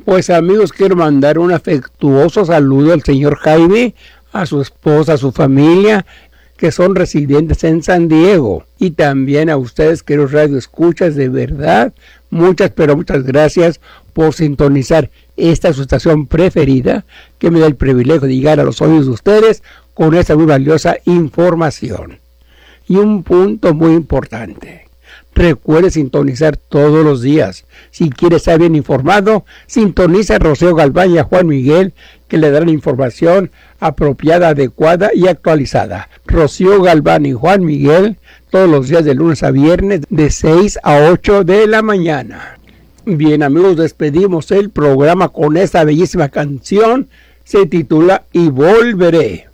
Pues amigos, quiero mandar un afectuoso saludo al señor Jaime, a su esposa, a su familia, que son residentes en San Diego. Y también a ustedes, queridos radioescuchas, de verdad, muchas, pero muchas gracias por sintonizar esta su estación preferida, que me da el privilegio de llegar a los oídos de ustedes con esta muy valiosa información. Y un punto muy importante. Recuerde sintonizar todos los días. Si quiere estar bien informado, sintoniza a Rocío Galván y a Juan Miguel, que le darán información apropiada, adecuada y actualizada. Rocío Galván y Juan Miguel, todos los días de lunes a viernes, de 6 a 8 de la mañana. Bien amigos, despedimos el programa con esta bellísima canción. Se titula Y Volveré.